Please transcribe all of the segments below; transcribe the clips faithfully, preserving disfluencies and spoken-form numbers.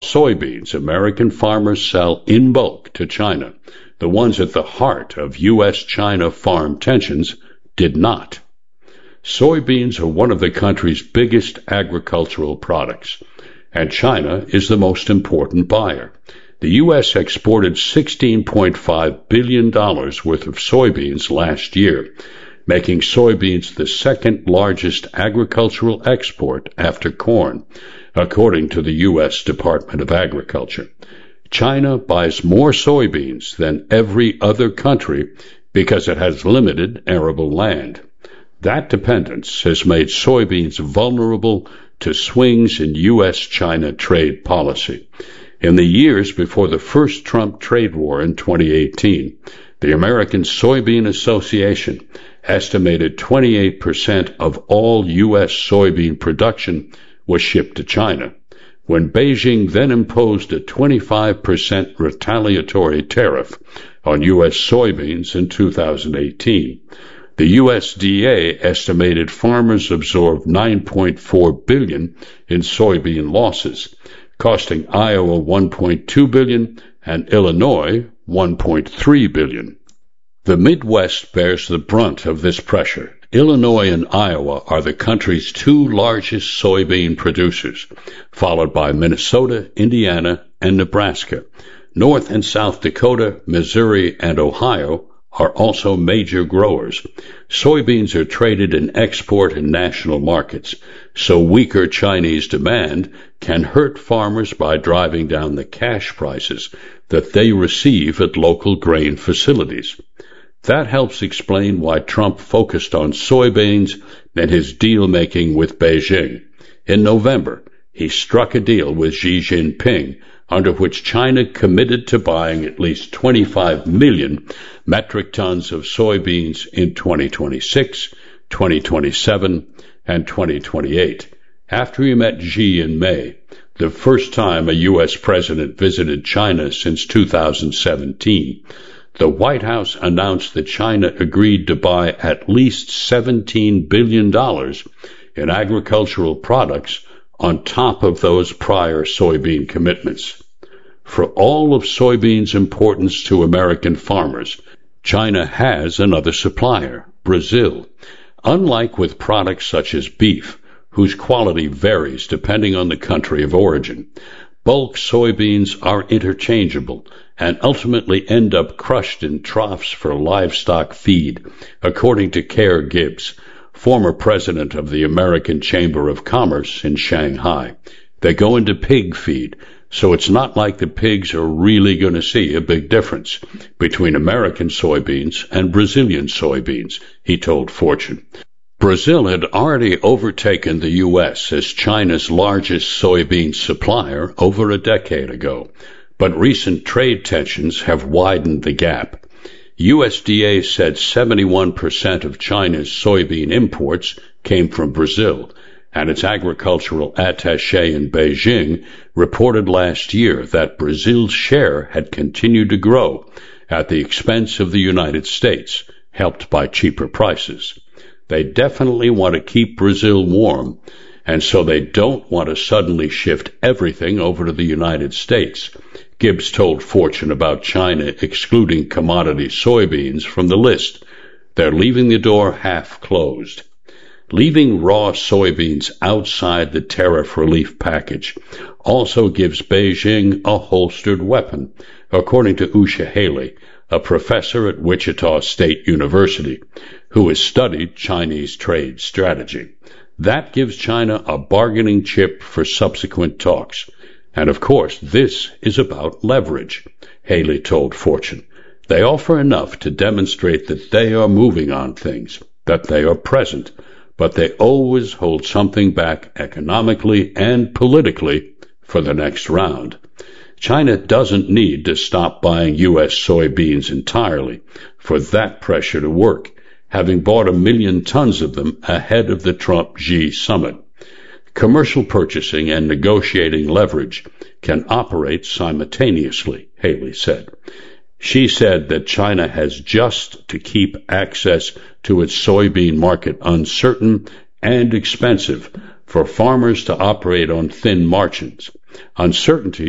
soybeans American farmers sell in bulk to China, the ones at the heart of U S China farm tensions, did not. Soybeans are one of the country's biggest agricultural products, and China is the most important buyer. The U S exported sixteen point five billion dollars worth of soybeans last year, making soybeans the second largest agricultural export after corn, according to the U S Department of Agriculture. China buys more soybeans than every other country because it has limited arable land. That dependence has made soybeans vulnerable to swings in U S China trade policy. In the years before the first Trump trade war in twenty eighteen, the American Soybean Association estimated twenty-eight percent of all U S soybean production was shipped to China, when Beijing then imposed a twenty-five percent retaliatory tariff on U S soybeans in two thousand eighteen. The U S D A estimated farmers absorbed nine point four billion dollars in soybean losses, costing Iowa one point two billion dollars and Illinois one point three billion dollars. The Midwest bears the brunt of this pressure. Illinois and Iowa are the country's two largest soybean producers, followed by Minnesota, Indiana, and Nebraska. North and South Dakota, Missouri, and Ohio are also major growers. Soybeans are traded in export and national markets, so weaker Chinese demand can hurt farmers by driving down the cash prices that they receive at local grain facilities. That helps explain why Trump focused on soybeans and his deal-making with Beijing. In November, he struck a deal with Xi Jinping, under which China committed to buying at least twenty-five million metric tons of soybeans in twenty twenty-six, twenty twenty-seven, and twenty twenty-eight. After he met Xi in May, the first time a U S president visited China since two thousand seventeen, the White House announced that China agreed to buy at least seventeen billion dollars in agricultural products on top of those prior soybean commitments. For all of soybeans' importance to American farmers, China has another supplier, Brazil. Unlike with products such as beef, whose quality varies depending on the country of origin, bulk soybeans are interchangeable and ultimately end up crushed in troughs for livestock feed, according to Kerr Gibbs, former president of the American Chamber of Commerce in Shanghai. They go into pig feed, so it's not like the pigs are really going to see a big difference between American soybeans and Brazilian soybeans, he told Fortune. Brazil had already overtaken the U S as China's largest soybean supplier over a decade ago, but recent trade tensions have widened the gap. U S D A said seventy-one percent of China's soybean imports came from Brazil, and its agricultural attaché in Beijing reported last year that Brazil's share had continued to grow at the expense of the United States, helped by cheaper prices. They definitely want to keep Brazil warm, and so they don't want to suddenly shift everything over to the United States. Gibbs told Fortune about China excluding commodity soybeans from the list. They're leaving the door half closed. Leaving raw soybeans outside the tariff relief package also gives Beijing a holstered weapon, according to Usha Haley, a professor at Wichita State University, who has studied Chinese trade strategy. That gives China a bargaining chip for subsequent talks. And of course, this is about leverage, Haley told Fortune. They offer enough to demonstrate that they are moving on things, that they are present, but they always hold something back economically and politically for the next round. China doesn't need to stop buying U S soybeans entirely for that pressure to work, having bought a million tons of them ahead of the Trump-Xi summit. Commercial purchasing and negotiating leverage can operate simultaneously, Haley said. She said that China has just to keep access to its soybean market uncertain and expensive for farmers to operate on thin margins. Uncertainty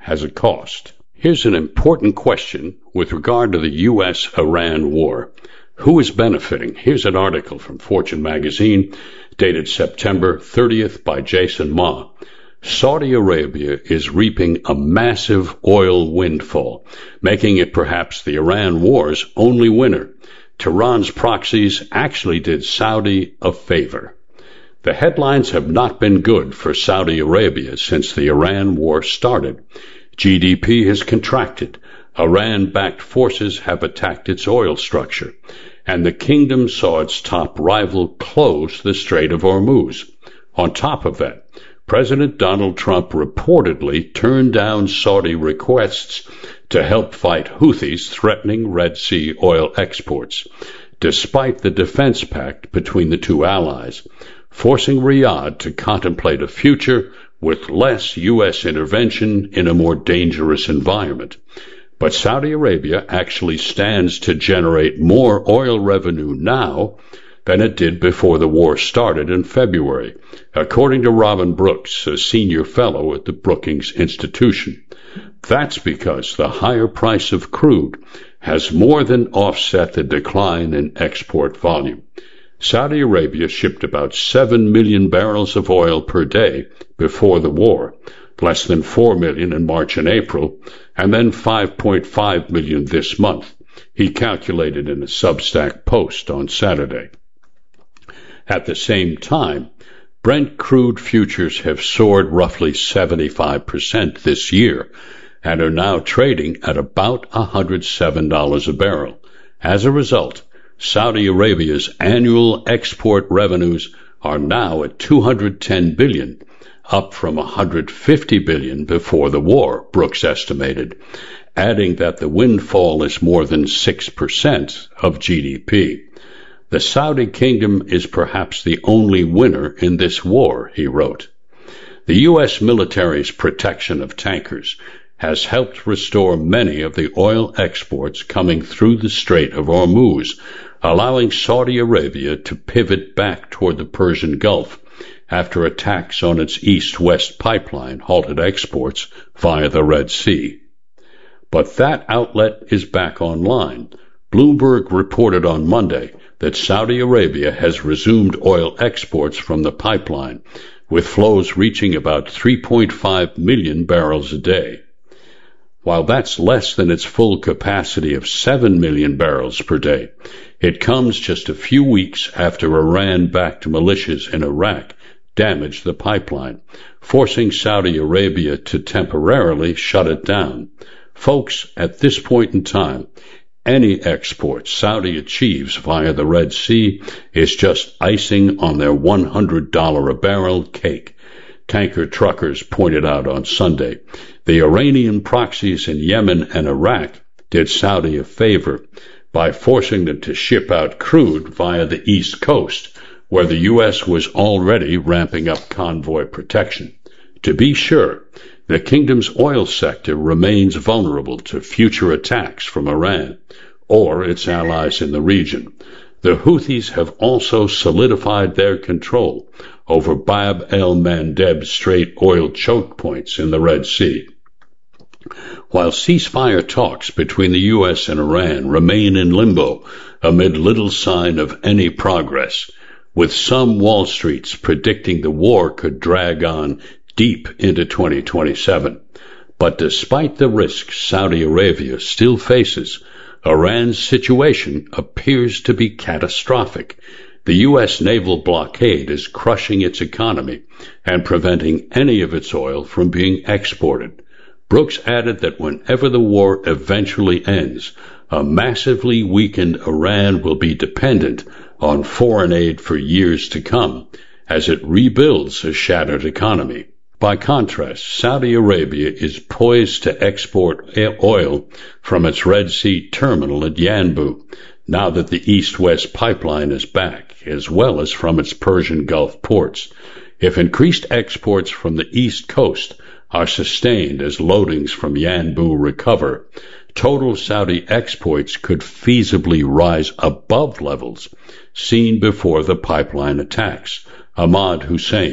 has a cost. Here's an important question with regard to the U S Iran war. Who is benefiting? Here's an article from Fortune magazine dated September thirtieth by Jason Ma. Saudi Arabia is reaping a massive oil windfall, making it perhaps the Iran war's only winner. Tehran's proxies actually did Saudi a favor. The headlines have not been good for Saudi Arabia since the Iran war started. G D P has contracted, Iran-backed forces have attacked its oil structure, and the kingdom saw its top rival close the Strait of Hormuz. On top of that, President Donald Trump reportedly turned down Saudi requests to help fight Houthis threatening Red Sea oil exports, despite the defense pact between the two allies, forcing Riyadh to contemplate a future with less U S intervention in a more dangerous environment. But Saudi Arabia actually stands to generate more oil revenue now than it did before the war started in February, according to Robin Brooks, a senior fellow at the Brookings Institution. That's because the higher price of crude has more than offset the decline in export volume. Saudi Arabia shipped about seven million barrels of oil per day before the war, less than four million in March and April, and then five point five million this month, he calculated in a Substack post on Saturday. At the same time, Brent crude futures have soared roughly seventy-five percent this year and are now trading at about one hundred seven dollars a barrel. As a result, Saudi Arabia's annual export revenues are now at two hundred ten billion dollars, up from one hundred fifty billion dollars before the war, Brooks estimated, adding that the windfall is more than six percent of G D P. The Saudi kingdom is perhaps the only winner in this war, he wrote. The U S military's protection of tankers has helped restore many of the oil exports coming through the Strait of Hormuz, allowing Saudi Arabia to pivot back toward the Persian Gulf after attacks on its east-west pipeline halted exports via the Red Sea. But that outlet is back online. Bloomberg reported on Monday that Saudi Arabia has resumed oil exports from the pipeline, with flows reaching about three point five million barrels a day. While that's less than its full capacity of seven million barrels per day, it comes just a few weeks after Iran-backed militias in Iraq damaged the pipeline, forcing Saudi Arabia to temporarily shut it down. Folks, at this point in time, any export Saudi achieves via the Red Sea is just icing on their one hundred dollars a barrel cake. Tanker truckers pointed out on Sunday. The Iranian proxies in Yemen and Iraq did Saudi a favor by forcing them to ship out crude via the East Coast, where the U S was already ramping up convoy protection. To be sure, the kingdom's oil sector remains vulnerable to future attacks from Iran or its allies in the region. The Houthis have also solidified their control over Bab el-Mandeb Strait oil choke points in the Red Sea. While ceasefire talks between the U S and Iran remain in limbo amid little sign of any progress, with some Wall Streets predicting the war could drag on deep into twenty twenty-seven. But despite the risks Saudi Arabia still faces, Iran's situation appears to be catastrophic. The U S naval blockade is crushing its economy and preventing any of its oil from being exported. Brooks added that whenever the war eventually ends, a massively weakened Iran will be dependent on foreign aid for years to come as it rebuilds a shattered economy. By contrast, Saudi Arabia is poised to export oil from its Red Sea terminal at Yanbu, now that the East-West pipeline is back, as well as from its Persian Gulf ports. If increased exports from the East Coast are sustained as loadings from Yanbu recover, total Saudi exports could feasibly rise above levels seen before the pipeline attacks. Ahmad Hussein,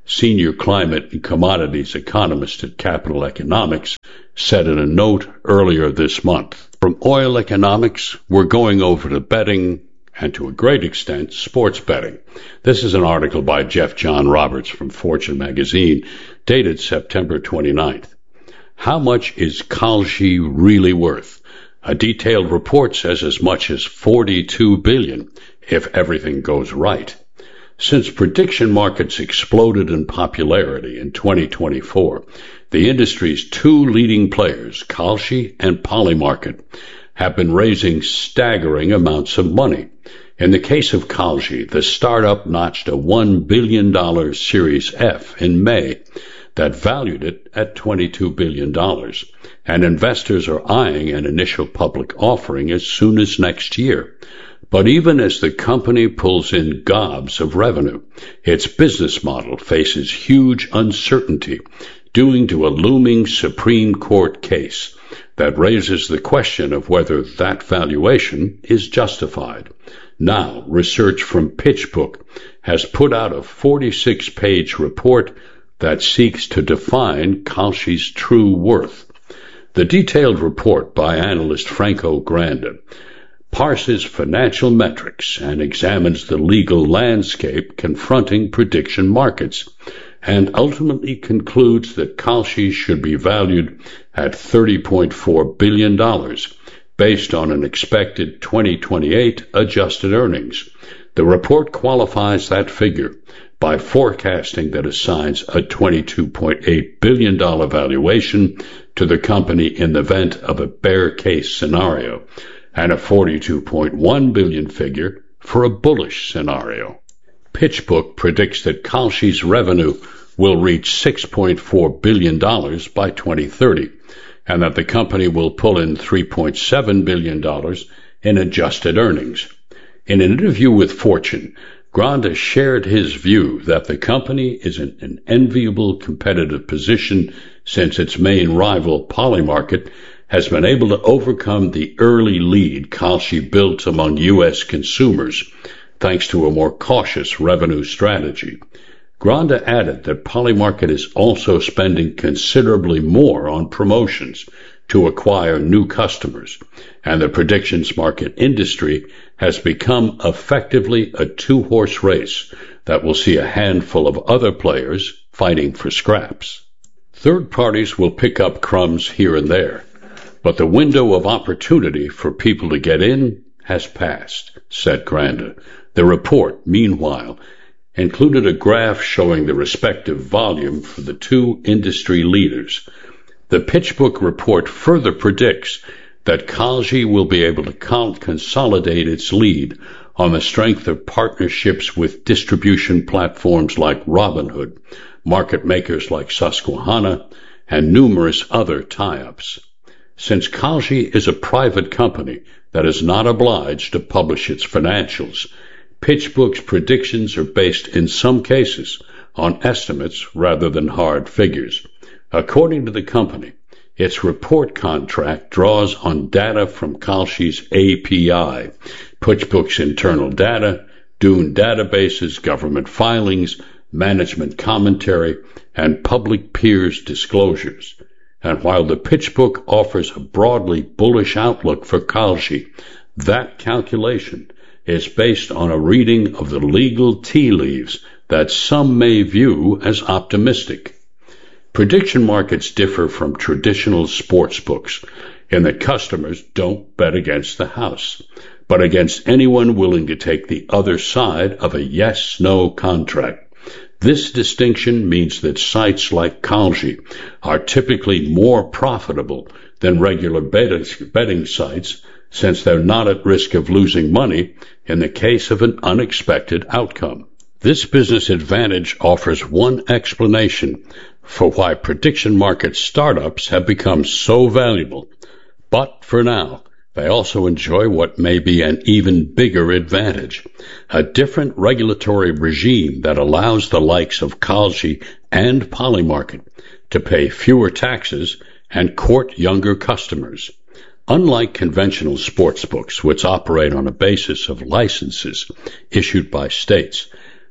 senior climate and commodities economist at Capital Economics, said in a note earlier this month. From oil economics, we're going over to betting and, to a great extent, sports betting. This is an article by Jeff John Roberts from Fortune magazine, dated September twenty-ninth. How much is Kalshi really worth? A detailed report says as much as forty-two billion dollars if everything goes right. Since prediction markets exploded in popularity in twenty twenty-four, the industry's two leading players, Kalshi and Polymarket, have been raising staggering amounts of money. In the case of Kalshi, the startup notched a one billion dollars Series F in May that valued it at twenty-two billion dollars, and investors are eyeing an initial public offering as soon as next year. But even as the company pulls in gobs of revenue, its business model faces huge uncertainty due to a looming Supreme Court case that raises the question of whether that valuation is justified. Now, research from PitchBook has put out a forty-six page report that seeks to define Kalshi's true worth. The detailed report by analyst Franco Granda parses financial metrics and examines the legal landscape confronting prediction markets, and ultimately concludes that Kalshi should be valued at thirty point four billion dollars, based on an expected twenty twenty-eight adjusted earnings. The report qualifies that figure by forecasting that assigns a twenty-two point eight billion dollars valuation to the company in the event of a bear case scenario, and a forty-two point one billion dollars figure for a bullish scenario. PitchBook predicts that Kalshi's revenue will reach six point four billion dollars by twenty thirty, and that the company will pull in three point seven billion dollars in adjusted earnings. In an interview with Fortune, Granda shared his view that the company is in an enviable competitive position since its main rival, Polymarket, has been able to overcome the early lead Kalshi built among U S consumers, thanks to a more cautious revenue strategy. Granda added that Polymarket is also spending considerably more on promotions to acquire new customers, and the predictions market industry has become effectively a two-horse race that will see a handful of other players fighting for scraps. Third parties will pick up crumbs here and there, but the window of opportunity for people to get in has passed, said Granda. The report, meanwhile, included a graph showing the respective volume for the two industry leaders. The PitchBook report further predicts that Kalshi will be able to consolidate its lead on the strength of partnerships with distribution platforms like Robinhood, market makers like Susquehanna, and numerous other tie-ups. Since Kalshi is a private company that is not obliged to publish its financials, PitchBook's predictions are based in some cases on estimates rather than hard figures. According to the company, its report contract draws on data from Kalshi's A P I, PitchBook's internal data, Dune databases, government filings, management commentary, and public peers' disclosures. And while the PitchBook offers a broadly bullish outlook for Kalshi, that calculation is based on a reading of the legal tea leaves that some may view as optimistic. Prediction markets differ from traditional sports books in that customers don't bet against the house, but against anyone willing to take the other side of a yes-no contract. This distinction means that sites like Kalshi are typically more profitable than regular betting sites, since they're not at risk of losing money in the case of an unexpected outcome. This business advantage offers one explanation for why prediction market startups have become so valuable. But for now, they also enjoy what may be an even bigger advantage, a different regulatory regime that allows the likes of Kalshi and Polymarket to pay fewer taxes and court younger customers. Unlike conventional sportsbooks, which operate on a basis of licenses issued by states,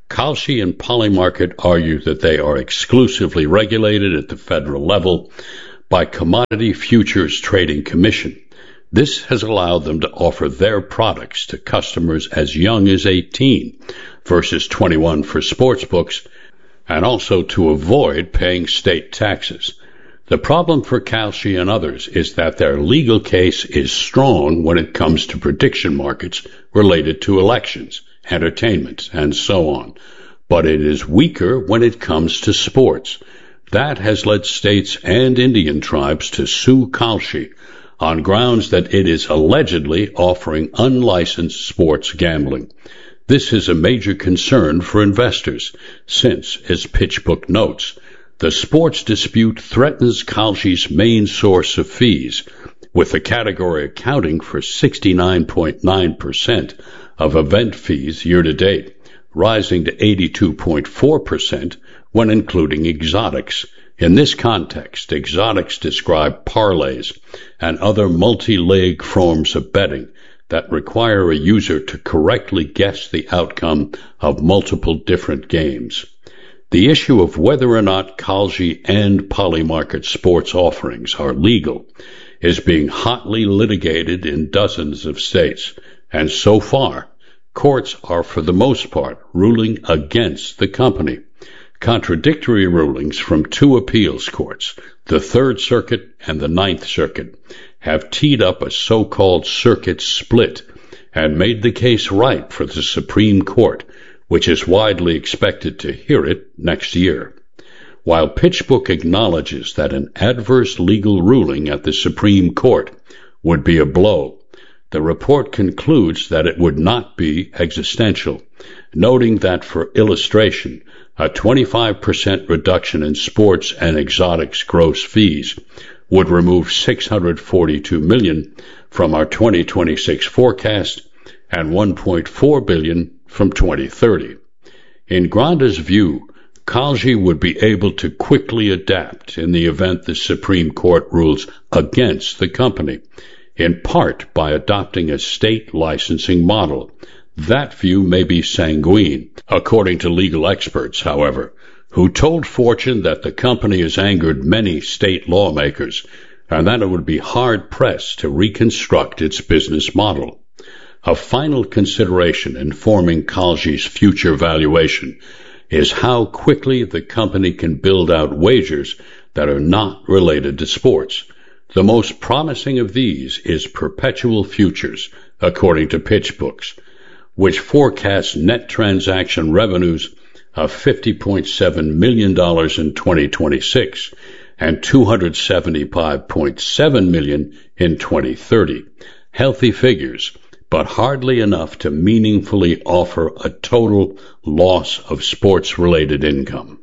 Kalshi and Polymarket argue that they are exclusively regulated at the federal level by Commodity Futures Trading Commission. This has allowed them to offer their products to customers as young as eighteen versus twenty-one for sportsbooks, and also to avoid paying state taxes. The problem for Kalshi and others is that their legal case is strong when it comes to prediction markets related to elections, entertainment, and so on, but it is weaker when it comes to sports. That has led states and Indian tribes to sue Kalshi on grounds that it is allegedly offering unlicensed sports gambling. This is a major concern for investors, since, as PitchBook notes, the sports dispute threatens Kalshi's main source of fees, with the category accounting for sixty-nine point nine percent of event fees year-to-date, rising to eighty-two point four percent when including exotics. In this context, exotics describe parlays and other multi-leg forms of betting that require a user to correctly guess the outcome of multiple different games. The issue of whether or not Kalshi and Polymarket sports offerings are legal is being hotly litigated in dozens of states, and so far, courts are for the most part ruling against the company. Contradictory rulings from two appeals courts, the Third Circuit and the Ninth Circuit, have teed up a so-called circuit split and made the case ripe for the Supreme Court, which is widely expected to hear it next year. While PitchBook acknowledges that an adverse legal ruling at the Supreme Court would be a blow, the report concludes that it would not be existential, noting that for illustration, a twenty-five percent reduction in sports and exotics gross fees would remove six hundred forty-two million dollars from our twenty twenty-six forecast and one point four billion dollars from twenty thirty. In Granda's view, Kalshi would be able to quickly adapt in the event the Supreme Court rules against the company, in part by adopting a state licensing model. That view may be sanguine, according to legal experts, however, who told Fortune that the company has angered many state lawmakers and that it would be hard-pressed to reconstruct its business model. A final consideration informing Kalshi's future valuation is how quickly the company can build out wagers that are not related to sports. The most promising of these is perpetual futures, according to PitchBooks, which forecasts net transaction revenues of fifty point seven million dollars in twenty twenty-six and two hundred seventy-five point seven million dollars in twenty thirty. Healthy figures, but hardly enough to meaningfully offer a total loss of sports-related income.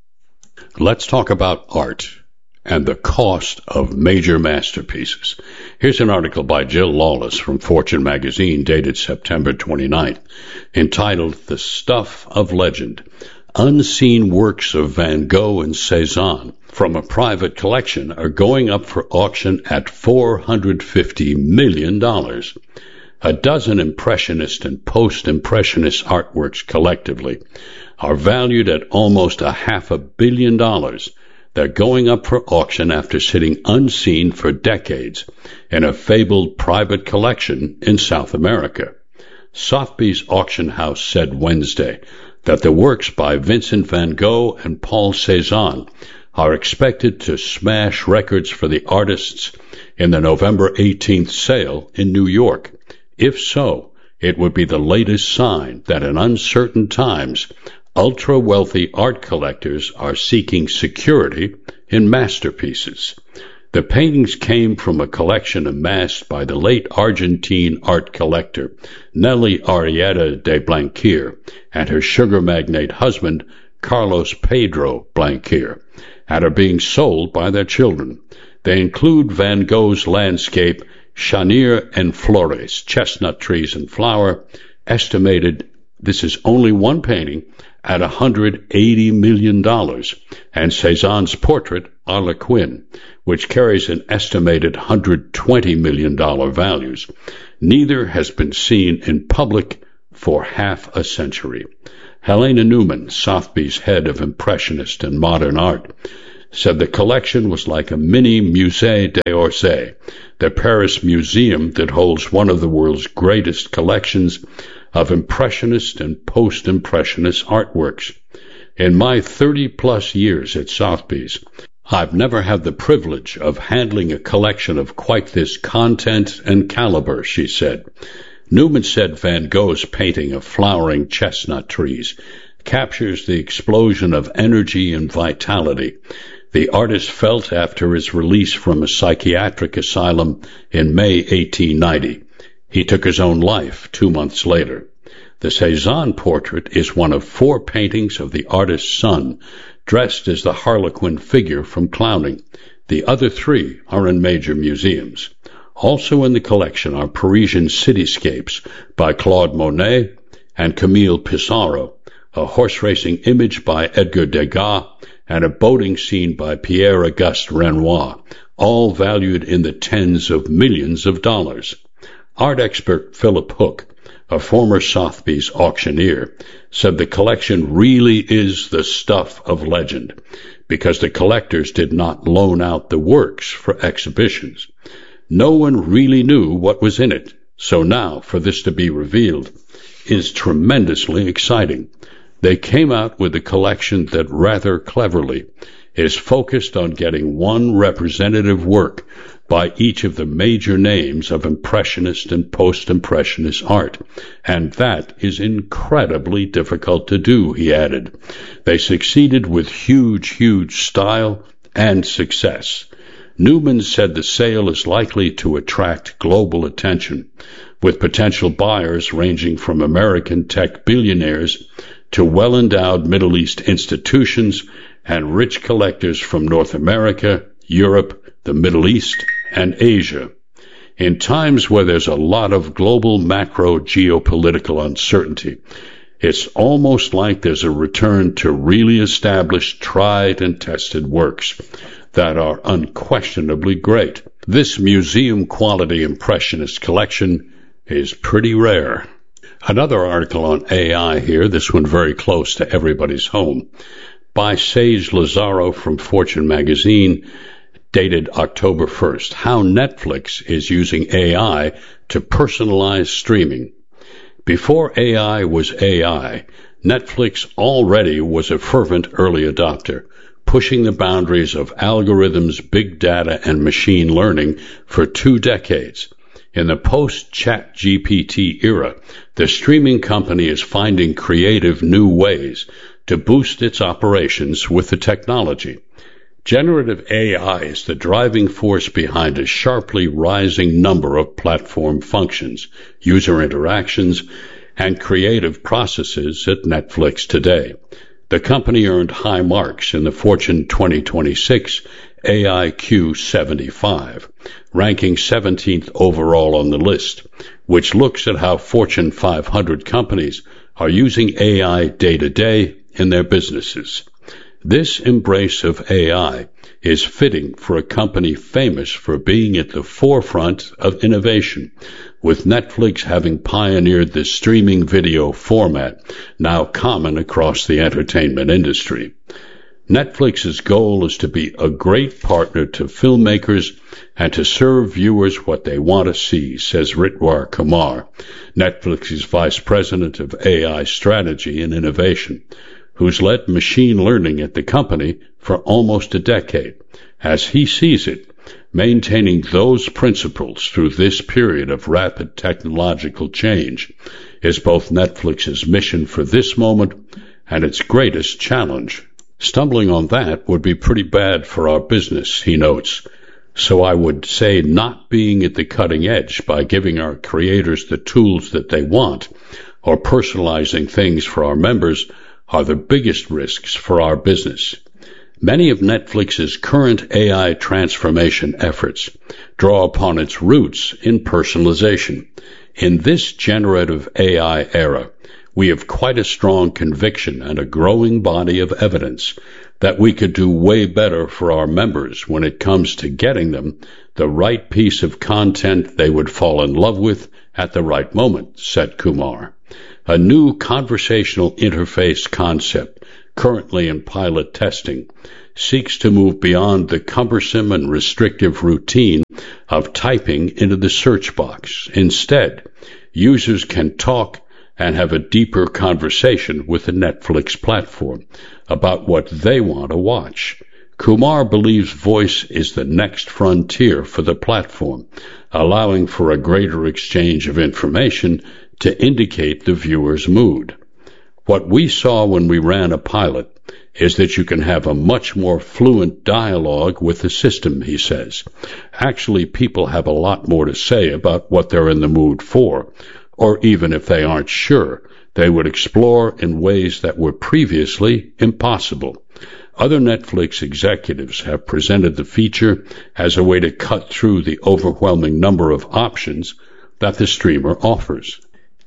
Let's talk about art and the cost of major masterpieces. Here's an article by Jill Lawless from Fortune magazine dated September twenty-ninth, entitled The Stuff of Legend, Unseen Works of Van Gogh and Cezanne from a Private Collection are going up for auction at four hundred fifty million dollars. A dozen Impressionist and Post-Impressionist artworks collectively are valued at almost a half a billion dollars. They're going up for auction after sitting unseen for decades in a fabled private collection in South America. Sotheby's auction house said Wednesday that the works by Vincent van Gogh and Paul Cézanne are expected to smash records for the artists in the November eighteenth sale in New York. If so, it would be the latest sign that in uncertain times, ultra-wealthy art collectors are seeking security in masterpieces. The paintings came from a collection amassed by the late Argentine art collector Nelly Arrieta de Blanquer and her sugar magnate husband Carlos Pedro Blanquer, and are being sold by their children. They include Van Gogh's landscape Chanier en Flores, Chestnut Trees in Flower, estimated, this is only one painting, at one hundred eighty million dollars, and Cézanne's portrait, Harlequin, which carries an estimated one hundred twenty million dollars values. Neither has been seen in public for half a century. Helena Newman, Sotheby's head of Impressionist and Modern Art, said the collection was like a mini Musée d'Orsay, the Paris museum that holds one of the world's greatest collections of Impressionist and Post-Impressionist artworks. In my thirty-plus years at Sotheby's, I've never had the privilege of handling a collection of quite this content and caliber, she said. Newman said Van Gogh's painting of flowering chestnut trees captures the explosion of energy and vitality the artist felt after his release from a psychiatric asylum in May eighteen ninety. He took his own life two months later. The Cézanne portrait is one of four paintings of the artist's son, dressed as the Harlequin figure from Clowning. The other three are in major museums. Also in the collection are Parisian cityscapes by Claude Monet and Camille Pissarro, a horse racing image by Edgar Degas, and a boating scene by Pierre-Auguste Renoir, all valued in the tens of millions of dollars. Art expert Philip Hook, a former Sotheby's auctioneer, said the collection really is the stuff of legend, because the collectors did not loan out the works for exhibitions. No one really knew what was in it, so now for this to be revealed is tremendously exciting. They came out with a collection that rather cleverly is focused on getting one representative work by each of the major names of Impressionist and Post-Impressionist art, and that is incredibly difficult to do, he added. They succeeded with huge, huge style and success. Newman said the sale is likely to attract global attention, with potential buyers ranging from American tech billionaires to well-endowed Middle East institutions and rich collectors from North America, Europe, the Middle East, and Asia. In times where there's a lot of global macro geopolitical uncertainty, it's almost like there's a return to really established, tried and tested works that are unquestionably great. This museum-quality Impressionist collection is pretty rare. Another article on A I here, this one very close to everybody's home, by Sage Lazaro from Fortune magazine, dated October first, How Netflix is Using A I to Personalize Streaming. Before A I was A I, Netflix already was a fervent early adopter, pushing the boundaries of algorithms, big data, and machine learning for two decades. In the post-Chat G P T era, the streaming company is finding creative new ways to boost its operations with the technology. Generative A I is the driving force behind a sharply rising number of platform functions, user interactions, and creative processes at Netflix today. The company earned high marks in the Fortune twenty twenty-six A I Q seventy-five, ranking seventeenth overall on the list, which looks at how Fortune five hundred companies are using A I day to day in their businesses. This embrace of A I is fitting for a company famous for being at the forefront of innovation, with Netflix having pioneered the streaming video format, now common across the entertainment industry. Netflix's goal is to be a great partner to filmmakers and to serve viewers what they want to see, says Ritwar Kumar, Netflix's vice president of A I strategy and innovation, who's led machine learning at the company for almost a decade. As he sees it, maintaining those principles through this period of rapid technological change is both Netflix's mission for this moment and its greatest challenge. Stumbling on that would be pretty bad for our business, he notes. So I would say not being at the cutting edge by giving our creators the tools that they want or personalizing things for our members are the biggest risks for our business. Many of Netflix's current A I transformation efforts draw upon its roots in personalization. In this generative A I era, we have quite a strong conviction and a growing body of evidence that we could do way better for our members when it comes to getting them the right piece of content they would fall in love with at the right moment, said Kumar. a new conversational interface concept, currently in pilot testing, seeks to move beyond the cumbersome and restrictive routine of typing into the search box. Instead, users can talk and have a deeper conversation with the Netflix platform about what they want to watch. Kumar believes voice is the next frontier for the platform, allowing for a greater exchange of information to indicate the viewer's mood. What we saw when we ran a pilot is that you can have a much more fluent dialogue with the system, he says. Actually, people have a lot more to say about what they're in the mood for, or even if they aren't sure, they would explore in ways that were previously impossible. Other Netflix executives have presented the feature as a way to cut through the overwhelming number of options that the streamer offers.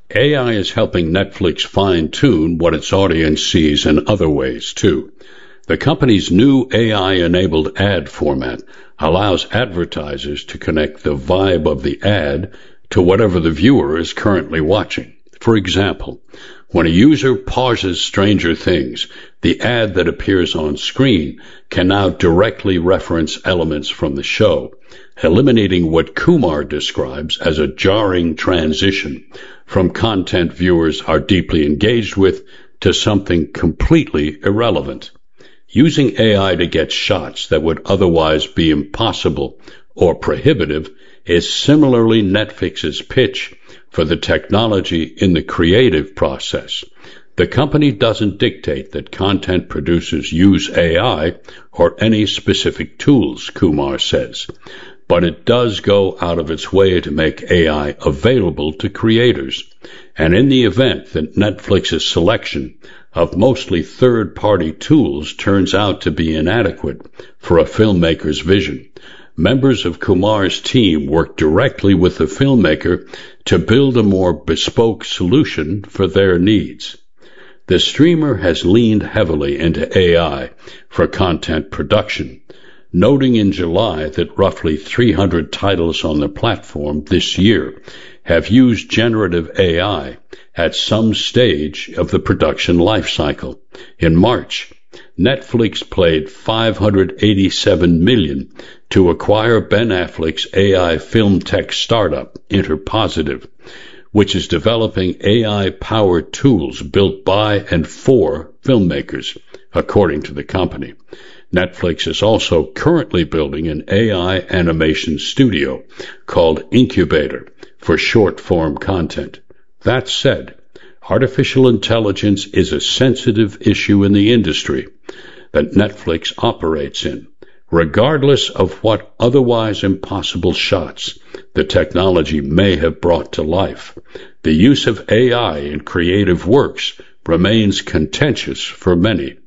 A I is helping Netflix fine-tune what its audience sees in other ways, too. The company's new A I-enabled ad format allows advertisers to connect the vibe of the ad to whatever the viewer is currently watching. For example, when a user pauses Stranger Things, the ad that appears on screen can now directly reference elements from the show, eliminating what Kumar describes as a jarring transition from content viewers are deeply engaged with to something completely irrelevant. Using A I to get shots that would otherwise be impossible or prohibitive is similarly Netflix's pitch for the technology in the creative process. The company doesn't dictate that content producers use A I or any specific tools, Kumar says, but it does go out of its way to make A I available to creators. And in the event that Netflix's selection of mostly third-party tools turns out to be inadequate for a filmmaker's vision, members of Kumar's team work directly with the filmmaker to build a more bespoke solution for their needs. The streamer has leaned heavily into A I for content production, noting in July that roughly three hundred titles on the platform this year have used generative A I at some stage of the production life cycle. In March, Netflix paid five hundred eighty-seven million dollars to acquire Ben Affleck's A I film tech startup, Interpositive, which is developing A I-powered tools built by and for filmmakers, according to the company. Netflix is also currently building an A I animation studio called Incubator for short-form content. That said, artificial intelligence is a sensitive issue in the industry that Netflix operates in. Regardless of what otherwise impossible shots the technology may have brought to life, the use of A I in creative works remains contentious for many.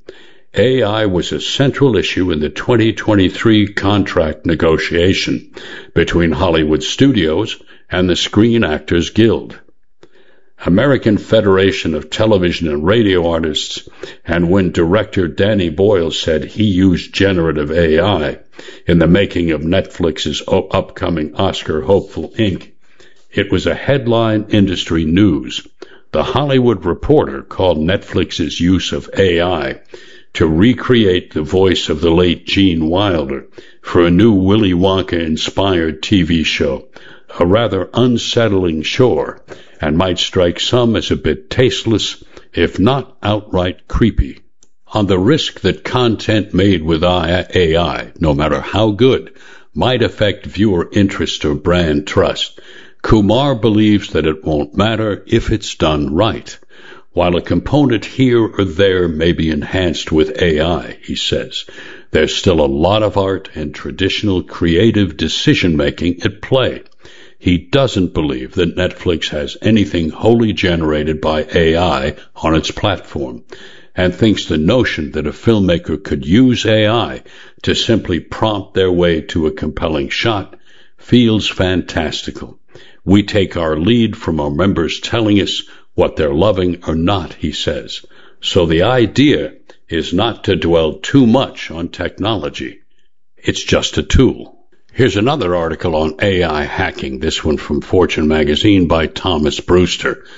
A I was a central issue in the twenty twenty-three contract negotiation between Hollywood studios and the Screen Actors Guild. American Federation of Television and Radio Artists, and when director Danny Boyle said he used generative A I in the making of Netflix's upcoming Oscar hopeful Incorporated, it was a headline industry news. The Hollywood Reporter called Netflix's use of A I to recreate the voice of the late Gene Wilder for a new Willy Wonka-inspired T V show a rather unsettling chore, and might strike some as a bit tasteless, if not outright creepy. On the risk that content made with A I, no matter how good, might affect viewer interest or brand trust, Kumar believes that it won't matter if it's done right. While a component here or there may be enhanced with A I, he says, there's still a lot of art and traditional creative decision-making at play. He doesn't believe that Netflix has anything wholly generated by A I on its platform, and thinks the notion that a filmmaker could use A I to simply prompt their way to a compelling shot feels fantastical. We take our lead from our members telling us what they're loving or not, he says. So the idea is not to dwell too much on technology. It's just a tool. Here's another article on A I hacking, this one from Fortune magazine by Thomas Brewster.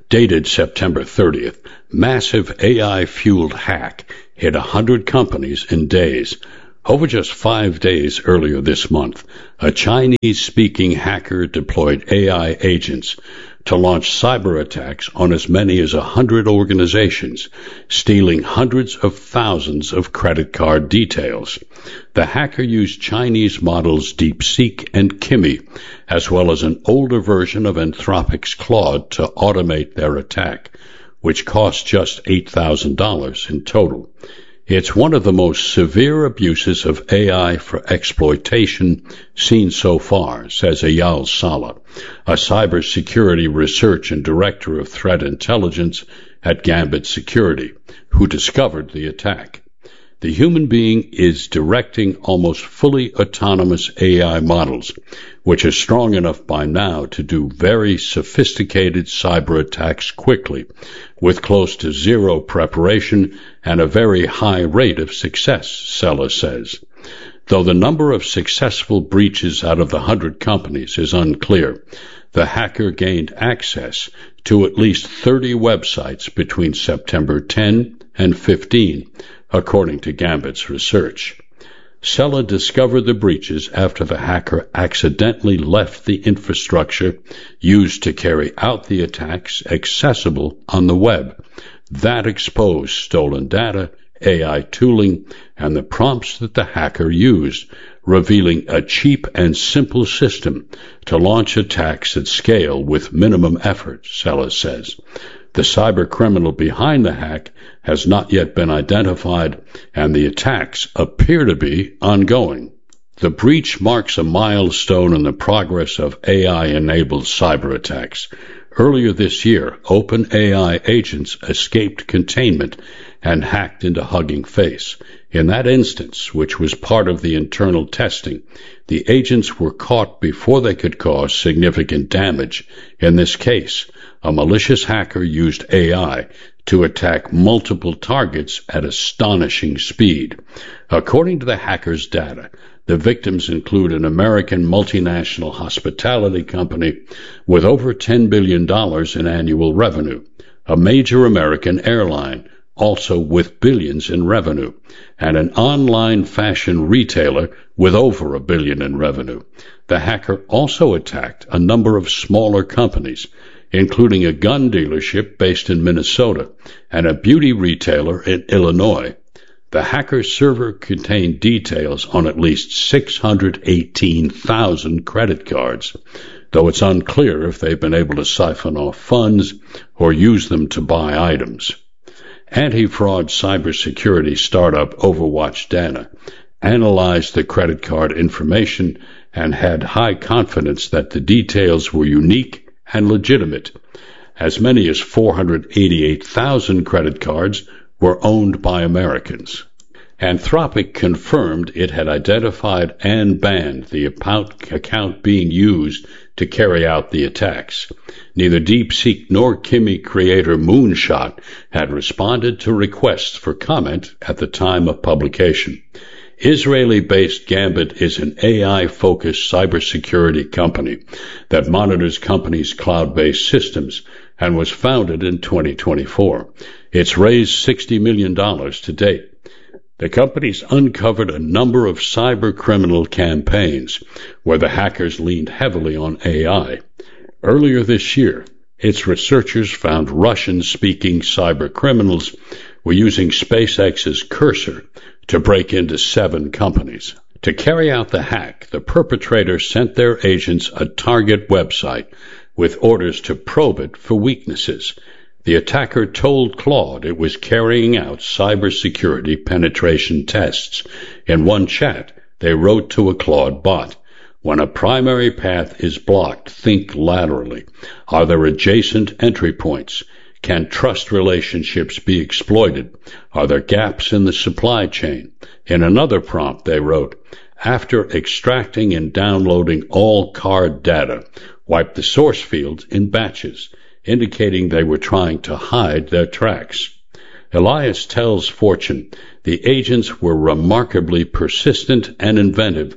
dated September thirtieth, massive A I-fueled hack hit one hundred companies in days. Over just five days earlier this month, a Chinese-speaking hacker deployed A I agents to launch cyber attacks on as many as one hundred organizations, stealing hundreds of thousands of credit card details. The hacker used Chinese models DeepSeek and Kimi, as well as an older version of Anthropic's Claude to automate their attack, which cost just eight thousand dollars in total. It's one of the most severe abuses of A I for exploitation seen so far, says Eyal Sala, a cybersecurity research and director of threat intelligence at Gambit Security, who discovered the attack. The human being is directing almost fully autonomous A I models, which are strong enough by now to do very sophisticated cyber attacks quickly, with close to zero preparation and a very high rate of success, Sella says. Though the number of successful breaches out of the hundred companies is unclear, the hacker gained access to at least thirty websites between September tenth and fifteenth, according to Gambit's research. Sella discovered the breaches after the hacker accidentally left the infrastructure used to carry out the attacks accessible on the web. That exposed stolen data, A I tooling, and the prompts that the hacker used, revealing a cheap and simple system to launch attacks at scale with minimum effort, Sella says. The cyber criminal behind the hack has not yet been identified, and the attacks appear to be ongoing. The breach marks a milestone in the progress of A I-enabled cyber attacks. Earlier this year, OpenAI agents escaped containment and hacked into Hugging Face. In that instance, which was part of the internal testing, the agents were caught before they could cause significant damage. In this case, a malicious hacker used A I to attack multiple targets at astonishing speed. According to the hacker's data, the victims include an American multinational hospitality company with over ten billion dollars in annual revenue, a major American airline, also with billions in revenue, and an online fashion retailer with over a billion in revenue. The hacker also attacked a number of smaller companies, including a gun dealership based in Minnesota and a beauty retailer in Illinois. The hacker's server contained details on at least six hundred eighteen thousand credit cards, though it's unclear if they've been able to siphon off funds or use them to buy items. Anti-fraud cybersecurity startup Overwatch Data analyzed the credit card information and had high confidence that the details were unique and legitimate. As many as four hundred eighty-eight thousand credit cards were owned by Americans. Anthropic confirmed it had identified and banned the account being used to carry out the attacks. Neither DeepSeek nor Kimi creator Moonshot had responded to requests for comment at the time of publication. Israeli-based Gambit is an A I-focused cybersecurity company that monitors companies' cloud-based systems and was founded in twenty twenty-four. It's raised sixty million dollars to date. The company's uncovered a number of cyber criminal campaigns where the hackers leaned heavily on A I. Earlier this year, its researchers found Russian-speaking cyber criminals were using SpaceX's Cursor to break into seven companies. To carry out the hack, the perpetrator sent their agents a target website with orders to probe it for weaknesses. The attacker told Claude it was carrying out cybersecurity penetration tests. In one chat, they wrote to a Claude bot, "When a primary path is blocked, think laterally. Are there adjacent entry points? Can trust relationships be exploited? Are there gaps in the supply chain?" In another prompt, they wrote, "After extracting and downloading all card data, wipe the source fields in batches," indicating they were trying to hide their tracks. Elias tells Fortune the agents were remarkably persistent and inventive.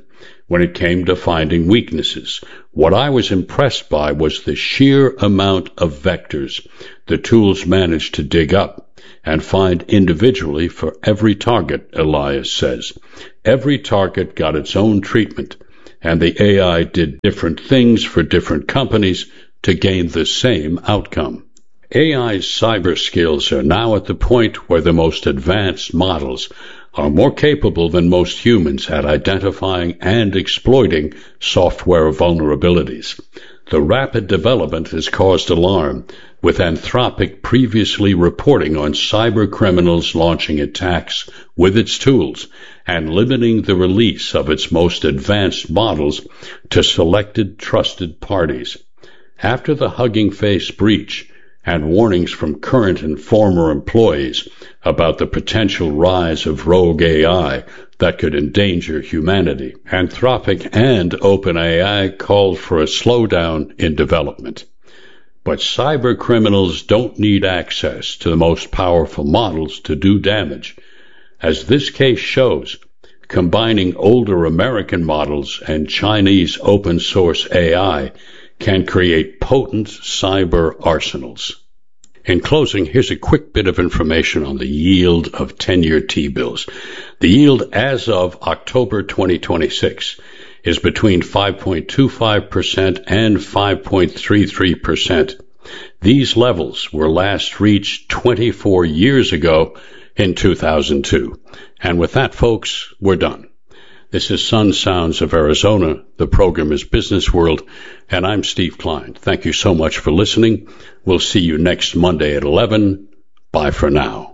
when it came to finding weaknesses. What I was impressed by was the sheer amount of vectors the tools managed to dig up and find individually for every target, Elias says. Every target got its own treatment, and the A I did different things for different companies to gain the same outcome. A I's cyber skills are now at the point where the most advanced models are more capable than most humans at identifying and exploiting software vulnerabilities. The rapid development has caused alarm, with Anthropic previously reporting on cyber criminals launching attacks with its tools and limiting the release of its most advanced models to selected trusted parties. After the Hugging Face breach and warnings from current and former employees about the potential rise of rogue A I that could endanger humanity, Anthropic and OpenAI called for a slowdown in development. But cyber criminals don't need access to the most powerful models to do damage. As this case shows, combining older American models and Chinese open source A I can create potent cyber arsenals. In closing, here's a quick bit of information on the yield of ten-year T-bills. The yield as of October twenty twenty-six is between five point two five percent and five point three three percent. These levels were last reached twenty-four years ago in two thousand two. And with that, folks, we're done. This is Sun Sounds of Arizona. The program is Business World, and I'm Steve Klein. Thank you so much for listening. We'll see you next Monday at eleven. Bye for now.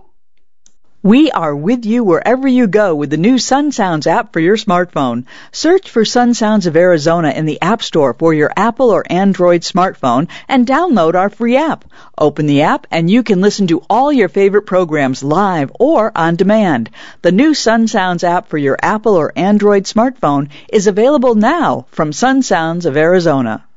We are with you wherever you go with the new Sun Sounds app for your smartphone. Search for Sun Sounds of Arizona in the App Store for your Apple or Android smartphone and download our free app. Open the app and you can listen to all your favorite programs live or on demand. The new Sun Sounds app for your Apple or Android smartphone is available now from Sun Sounds of Arizona.